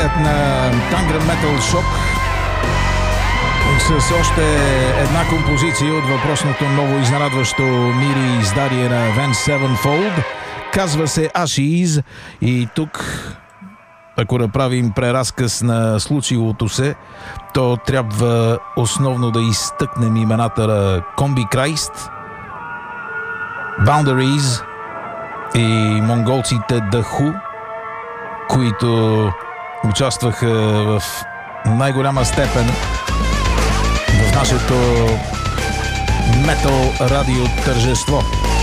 преглед на Tangram Metal Shock с още една композиция от въпросното ново изненадващо мири издание на Avenged Sevenfold. Казва се Ashes и тук, ако направим преразказ на случилото се, то трябва основно да изтъкнем имената на Combichrist, Boundaries и монголците The Who, които участваха в най-голяма степен в нашето метал радио тържество.